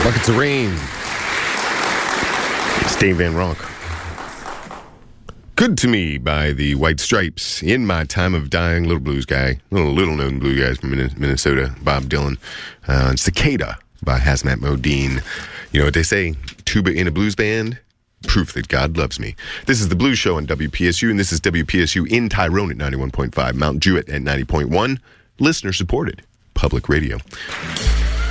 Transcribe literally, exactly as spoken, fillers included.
Buckets of Rain. It's Dave Van Ronk. Good to Me by the White Stripes. In My Time of Dying, little blues guy, little little known blues guys from Minnesota, Bob Dylan. Uh, Cicada by Hazmat Modine. You know what they say? Tuba in a blues band? Proof that God loves me. This is the Blues Show on W P S U, and this is W P S U in Tyrone at ninety-one point five, Mount Jewett at ninety point one. Listener supported public radio.